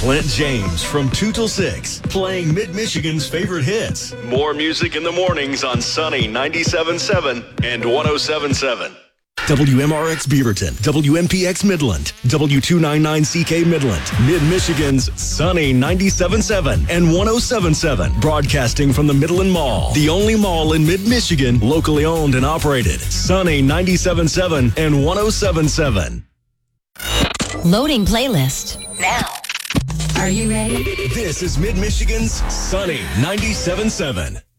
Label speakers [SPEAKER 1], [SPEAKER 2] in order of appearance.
[SPEAKER 1] Clint James from 2 till 6, playing Mid-Michigan's favorite hits. More music in the mornings on Sunny 97.7 and 107.7. WMRX Beaverton, WMPX Midland, W299CK Midland, Mid-Michigan's Sunny 97.7 and 107.7, broadcasting from the Midland Mall, the only mall in Mid-Michigan, locally owned and operated. Sunny 97.7 and 107.7.
[SPEAKER 2] Loading playlist now. Are you ready?
[SPEAKER 1] This is Mid-Michigan's Sunny 97.7.